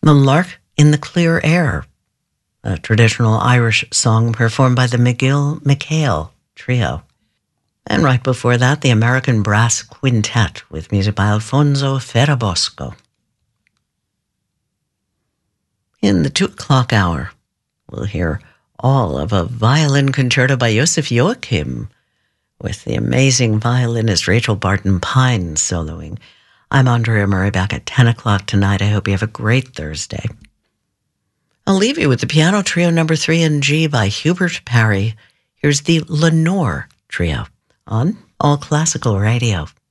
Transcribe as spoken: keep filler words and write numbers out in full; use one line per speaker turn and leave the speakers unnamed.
The Lark in the Clear Air, a traditional Irish song performed by the McGill McHale Trio. And right before that, the American Brass Quintet with music by Alfonso Ferrabosco. In the two o'clock hour, we'll hear all of a violin concerto by Joseph Joachim with the amazing violinist Rachel Barton Pine soloing. I'm Andrea Murray, back at ten o'clock tonight. I hope you have a great Thursday. I'll leave you with the piano trio number three in G by Hubert Parry. Here's the Lenore Trio on All Classical Radio.